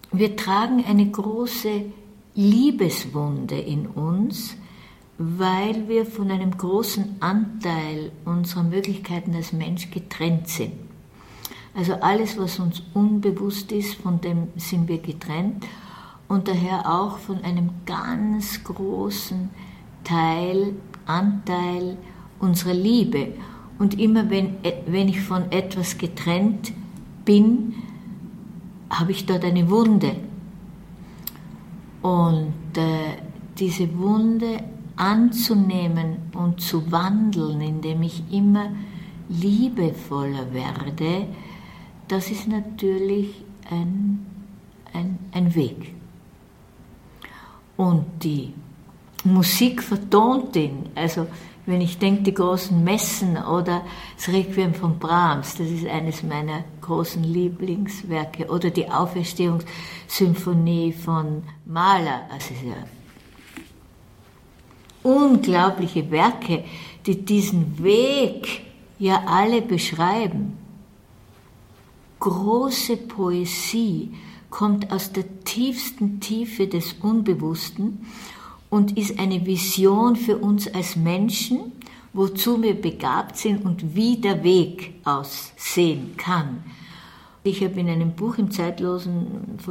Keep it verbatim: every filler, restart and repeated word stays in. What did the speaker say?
wir tragen eine große Liebeswunde in uns, weil wir von einem großen Anteil unserer Möglichkeiten als Mensch getrennt sind. Also alles, was uns unbewusst ist, von dem sind wir getrennt und daher auch von einem ganz großen Teil, Anteil unserer Liebe. Und immer wenn, wenn ich von etwas getrennt bin, habe ich dort eine Wunde. Und äh, diese Wunde anzunehmen und zu wandeln, indem ich immer liebevoller werde, das ist natürlich ein, ein, ein Weg. Und die Musik vertont ihn. Also wenn ich denke, die großen Messen oder das Requiem von Brahms, das ist eines meiner großen Lieblingswerke, oder die Auferstehungssymphonie von Mahler, also ja, unglaubliche Werke, die diesen Weg ja alle beschreiben. Große Poesie kommt aus der tiefsten Tiefe des Unbewussten und ist eine Vision für uns als Menschen, wozu wir begabt sind und wie der Weg aussehen kann. Ich habe in einem Buch im Zeitlosen